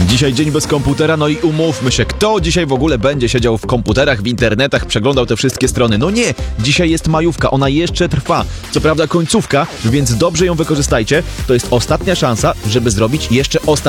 Dzisiaj dzień bez komputera, no i umówmy się, kto dzisiaj w ogóle będzie siedział w komputerach, w internetach, przeglądał te wszystkie strony? No nie, dzisiaj jest majówka, ona jeszcze trwa. Co prawda końcówka, więc dobrze ją wykorzystajcie. To jest ostatnia szansa, żeby zrobić jeszcze ostatni